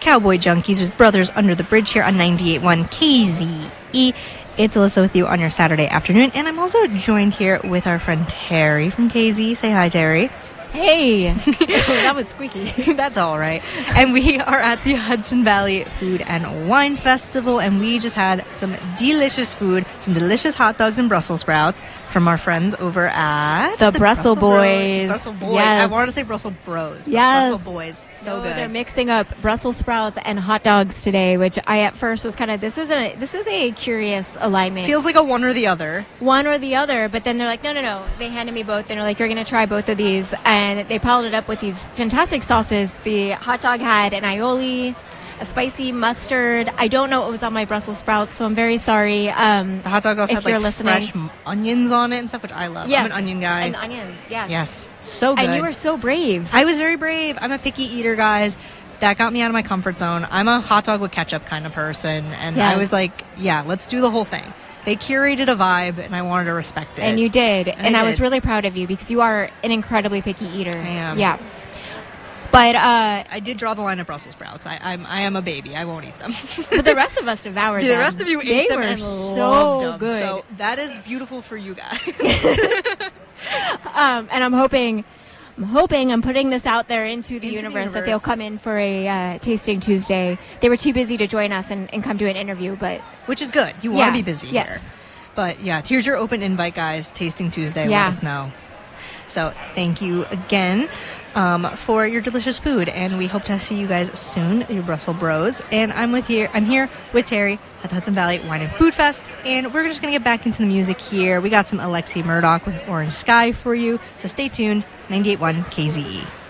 Cowboy Junkies with Brothers Under the Bridge here on 98.1 KZE. It's Alyssa with you on your Saturday afternoon, and I'm also joined here with our friend Terry from KZ. Say hi, Terry. Hey! That was squeaky. That's all right. And we are at the Hudson Valley Food and Wine Festival, and we just had some delicious food, some delicious hot dogs and Brussels sprouts from our friends over at the Brussels Boys. Brussels Boys. Yes. I wanted to say Brussels Bros. But yes. Brussels Boys. So no, good. They're mixing up Brussels sprouts and hot dogs today, which I at first was kind of, this is a curious alignment. Feels like a one or the other. One or the other, but then they're like, no. They handed me both, and they're like, you're going to try both of these. And they piled it up with these fantastic sauces. The hot dog had an aioli, a spicy mustard. I don't know what was on my Brussels sprouts, so I'm very sorry. The hot dog also had like fresh onions on it and stuff, which I love. Yes. I'm an onion guy. And onions, yes. Yes, so good. And you were so brave. I was very brave. I'm a picky eater, guys. That got me out of my comfort zone. I'm a hot dog with ketchup kind of person, and yes. I was like, yeah, let's do the whole thing. They curated a vibe, and I wanted to respect it. And you did. And I was really proud of you because you are an incredibly picky eater. I am. Yeah. But I did draw the line at Brussels sprouts. I am a baby. I won't eat them. But the rest of us devoured them. The rest of you ate them and loved them. Good. So that is beautiful for you guys. And I'm hoping I'm putting this out there into the universe that they'll come in for a Tasting Tuesday. They were too busy to join us and come do an interview, but which is good. You want to be busy yes. here. But yeah, here's your open invite, guys. Tasting Tuesday. Yeah. Let us know. So thank you again for your delicious food, and we hope to see you guys soon, your Brussels Bros. And I'm here with Terry at the Hudson Valley Wine and Food Fest, and we're just gonna get back into the music here. We got some Alexi Murdoch with Orange Sky for you, so stay tuned. 98.1 KZE.